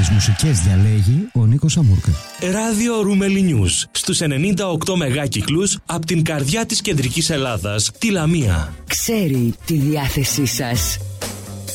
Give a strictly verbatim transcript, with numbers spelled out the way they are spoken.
Όποιες μουσικές διαλέγει ο Νίκος Σαμούρκας. Ράδιο Ρούμελι News στους ενενήντα οκτώ μεγάκυκλους από την καρδιά της κεντρικής Ελλάδας, τη Λαμία. Ξέρει τη διάθεσή σας.